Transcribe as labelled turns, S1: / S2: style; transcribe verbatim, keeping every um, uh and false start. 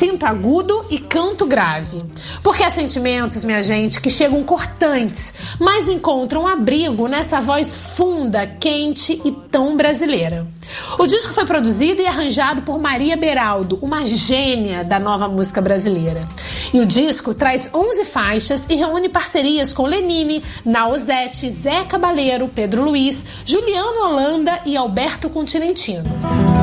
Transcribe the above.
S1: cinto agudo e canto grave. Porque há sentimentos, minha gente, que chegam cortantes, mas encontram abrigo nessa voz funda, quente e tão brasileira. O disco foi produzido e arranjado por Maria Beraldo, uma gênia da nova música brasileira. E o disco traz onze faixas e reúne parcerias com Lenine, Nausete, Zé Cabaleiro, Pedro Luiz, Juliano Holanda e Alberto Continentino.